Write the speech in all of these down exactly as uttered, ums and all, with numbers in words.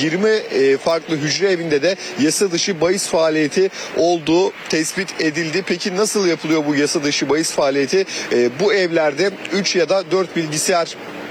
yirmi e, farklı hücre evinde de yasa dışı bahis faaliyeti olduğu tespit edildi. Peki nasıl yapılıyor bu yasa dışı bahis faaliyeti? E, bu evlerde üç ya da dört bilgisayar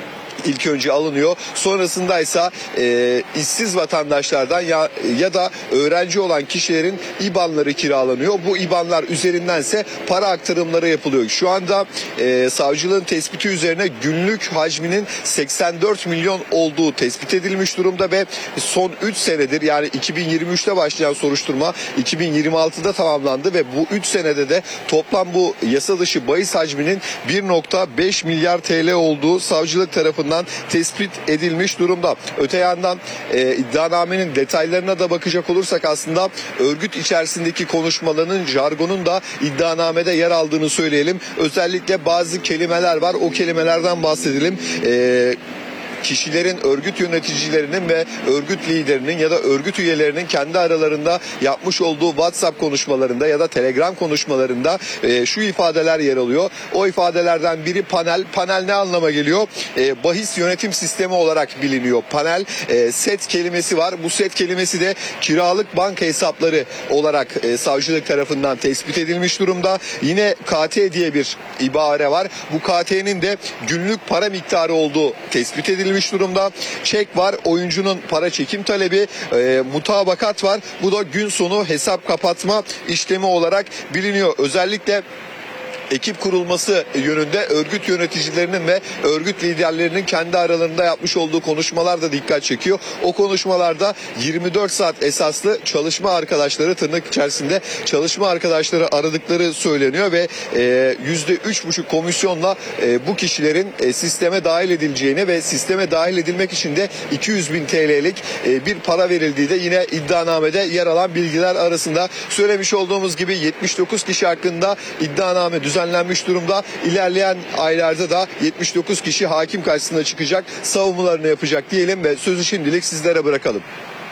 İlk önce alınıyor. Sonrasında ise e, işsiz vatandaşlardan ya, ya da öğrenci olan kişilerin İ B A N'ları kiralanıyor. Bu İ B A N'lar üzerindense para aktarımları yapılıyor. Şu anda e, savcılığın tespiti üzerine günlük hacminin seksen dört milyon olduğu tespit edilmiş durumda ve son üç senedir, yani iki bin yirmi üçte başlayan soruşturma iki bin yirmi altıda tamamlandı ve bu üç senede de toplam bu yasa dışı bahis hacminin bir nokta beş milyar T L olduğu savcılık tarafından tespit edilmiş durumda. Öte yandan e, iddianamenin detaylarına da bakacak olursak aslında örgüt içerisindeki konuşmaların, jargonun da iddianamede yer aldığını söyleyelim. Özellikle bazı kelimeler var. O kelimelerden bahsedelim. E, kişilerin, örgüt yöneticilerinin ve örgüt liderinin ya da örgüt üyelerinin kendi aralarında yapmış olduğu WhatsApp konuşmalarında ya da Telegram konuşmalarında e, şu ifadeler yer alıyor. O ifadelerden biri panel. Panel ne anlama geliyor? E, bahis yönetim sistemi olarak biliniyor. Panel, e, set kelimesi var. Bu set kelimesi de kiralık banka hesapları olarak e, savcılık tarafından tespit edilmiş durumda. Yine K T diye bir ibare var. Bu K T'nin de günlük para miktarı olduğu tespit edilmiş durumda. Çek var, oyuncunun para çekim talebi, e, mutabakat var. Bu da gün sonu hesap kapatma işlemi olarak biliniyor. Özellikle ekip kurulması yönünde örgüt yöneticilerinin ve örgüt liderlerinin kendi aralarında yapmış olduğu konuşmalar da dikkat çekiyor. O konuşmalarda yirmi dört saat esaslı çalışma arkadaşları, tırnak içerisinde çalışma arkadaşları aradıkları söyleniyor ve yüzde üç buçuk komisyonla e, bu kişilerin e, sisteme dahil edileceğini ve sisteme dahil edilmek için de iki yüz bin T L'lik e, bir para verildiği de yine iddianamede yer alan bilgiler arasında. Söylemiş olduğumuz gibi yetmiş dokuz kişi hakkında iddianame düzenlenmiş düzenlenmiş durumda. İlerleyen aylarda da yetmiş dokuz kişi hakim karşısına çıkacak, savunmalarını yapacak diyelim ve sözü şimdilik sizlere bırakalım.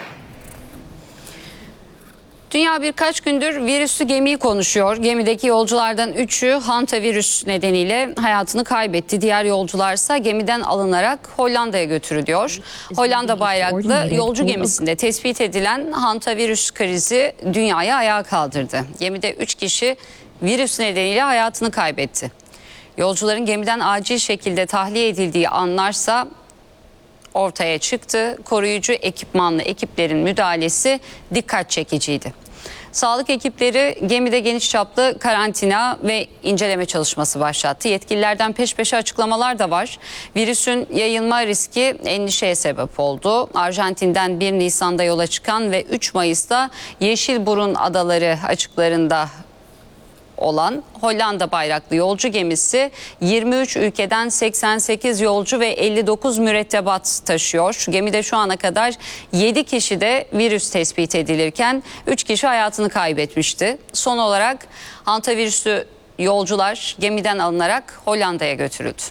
Dünya birkaç gündür virüslü gemiyi konuşuyor. Gemideki yolculardan üçü hantavirüs nedeniyle hayatını kaybetti. Diğer yolcularsa gemiden alınarak Hollanda'ya götürülüyor. Hollanda bayraklı yolcu gemisinde tespit edilen hantavirüs krizi dünyayı ayağa kaldırdı. Gemide üç kişi virüs nedeniyle hayatını kaybetti. Yolcuların gemiden acil şekilde tahliye edildiği anlarsa ortaya çıktı. Koruyucu ekipmanlı ekiplerin müdahalesi dikkat çekiciydi. Sağlık ekipleri gemide geniş çaplı karantina ve inceleme çalışması başlattı. Yetkililerden peş peşe açıklamalar da var. Virüsün yayılma riski endişeye sebep oldu. Arjantin'den bir Nisan'da yola çıkan ve üç Mayıs'ta Yeşilburun Adaları açıklarında olan Hollanda bayraklı yolcu gemisi yirmi üç ülkeden seksen sekiz yolcu ve elli dokuz mürettebat taşıyor. Gemide şu ana kadar yedi kişi de virüs tespit edilirken üç kişi hayatını kaybetmişti. Son olarak hantavirüslü yolcular gemiden alınarak Hollanda'ya götürüldü.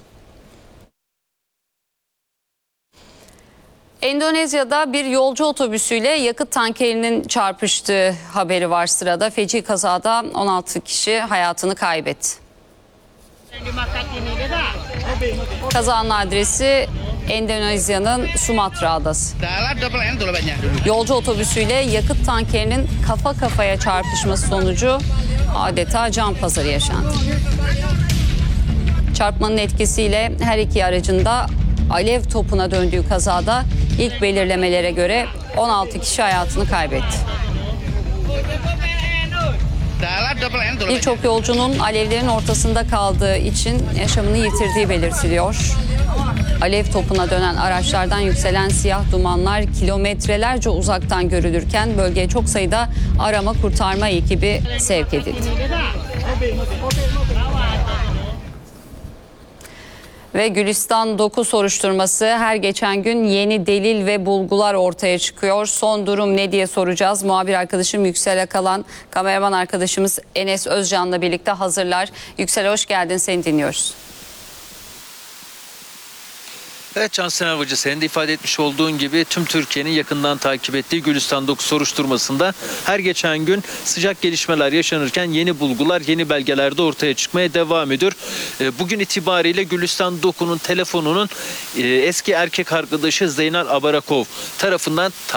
Endonezya'da bir yolcu otobüsüyle yakıt tankerinin çarpıştığı haberi var sırada. Feci kazada on altı kişi hayatını kaybetti. Kazanın adresi Endonezya'nın Sumatra adası. Yolcu otobüsüyle yakıt tankerinin kafa kafaya çarpışması sonucu adeta can pazarı yaşandı. Çarpmanın etkisiyle her iki aracın da alev topuna döndüğü kazada ilk belirlemelere göre on altı kişi hayatını kaybetti. Birçok yolcunun alevlerin ortasında kaldığı için yaşamını yitirdiği belirtiliyor. Alev topuna dönen araçlardan yükselen siyah dumanlar kilometrelerce uzaktan görülürken bölgeye çok sayıda arama kurtarma ekibi sevk edildi. Ve Gülistan dokuz soruşturması her geçen gün yeni delil ve bulgular ortaya çıkıyor. Son durum ne diye soracağız. Muhabir arkadaşım Yüksel Akalan, kameraman arkadaşımız Enes Özcan'la birlikte hazırlar. Yüksel hoş geldin, seni dinliyoruz. Evet Cansel Avcı, senin de ifade etmiş olduğun gibi tüm Türkiye'nin yakından takip ettiği Gülistan dokuz soruşturmasında her geçen gün sıcak gelişmeler yaşanırken yeni bulgular, yeni belgeler de ortaya çıkmaya devam ediyor. Bugün itibariyle Gülistan doku'nun telefonunun eski erkek arkadaşı Zeynal Abarakov tarafından